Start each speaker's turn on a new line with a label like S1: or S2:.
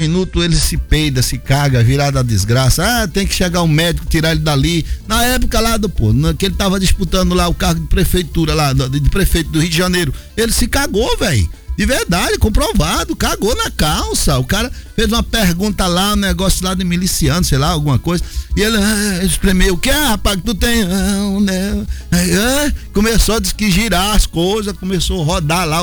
S1: minutos ele se peida, se caga, virada a desgraça. Tem que chegar um médico, tirar ele dali. Na época lá que ele tava disputando lá o cargo de prefeitura lá, de prefeito do Rio de Janeiro, ele se cagou, velho. De verdade, comprovado, cagou na calça. O cara fez uma pergunta lá, um negócio lá de miliciano, sei lá, alguma coisa. E ele espremeu, o que é, rapaz, que tu tem? Não, né? Começou a girar as coisas, começou a rodar lá